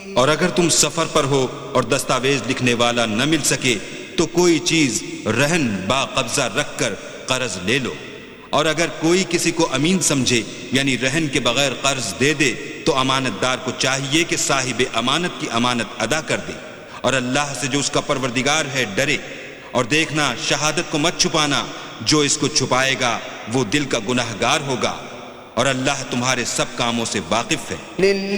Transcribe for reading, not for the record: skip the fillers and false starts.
और अगर तुम सफर पर हो और दस्तावेज लिखने वाला न मिल सके तो कोई चीज रहन बाकब्जा रखकर कर्ज ले लो। और अगर कोई किसी को अमीन समझे यानी रहन के बगैर कर्ज दे दे तो अमानतदार को चाहिए कि साहिब अमानत की अमानत अदा कर दे और अल्लाह से जो उसका परवरदिगार है डरे। और देखना, शहादत को मत छुपाना, जो इसको छुपाएगा वो दिल का गुनहगार होगा और अल्लाह तुम्हारे सब कामों से वाकिफ है।